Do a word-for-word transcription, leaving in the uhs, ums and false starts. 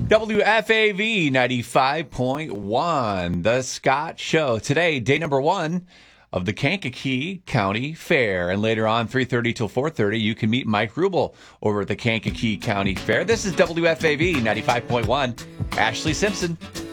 W F A V ninety-five point one, The Scott Show. Today, day number one of the Kankakee County Fair. And later on, three thirty till four thirty, you can meet Mike Rubel over at the Kankakee County Fair. This is W F A V ninety-five point one. Ashley Simpson.